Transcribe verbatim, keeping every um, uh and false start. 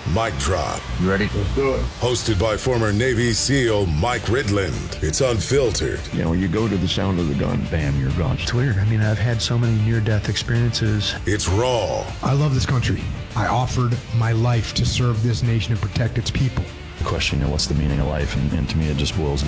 Mic Drop. You ready? Let's do it. Hosted by former Navy SEAL Mike Ridland. It's unfiltered. You know, you go to the sound of the gun, bam, you're gone. It's weird. I mean, I've had so many near-death experiences. It's raw. I love this country. I offered my life to serve this nation and protect its people. The question, you know, what's the meaning of life? And, and to me, it just boils down